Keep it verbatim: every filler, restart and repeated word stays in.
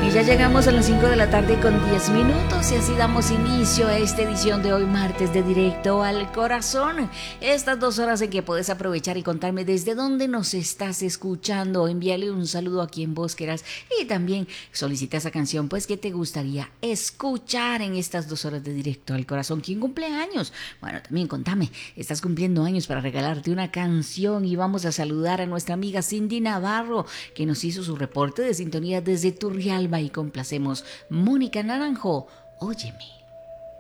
Y ya llegamos a las cinco de la tarde con diez minutos y así damos inicio a esta edición de hoy martes de Directo al Corazón. Estas dos horas en que puedes aprovechar y contarme desde dónde nos estás escuchando. Envíale un saludo a quien vos quieras y también solicita esa canción pues que te gustaría escuchar en estas dos horas de Directo al Corazón. ¿Quién cumple años? Bueno, también contame, estás cumpliendo años para regalarte una canción y vamos a saludar a nuestra amiga Cindy Navarro que nos hizo su reporte de sintonía desde Turrialba y complacemos. Mónica Naranjo, óyeme.